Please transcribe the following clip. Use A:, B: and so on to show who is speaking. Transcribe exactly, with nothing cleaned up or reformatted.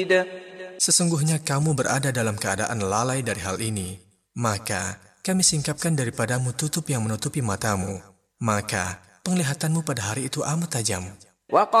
A: بعيد.
B: Sesungguhnya kamu berada dalam keadaan lalai dari hal ini, maka kami singkapkan daripadamu tutup yang menutupi matamu, maka penglihatanmu pada hari itu amat tajam.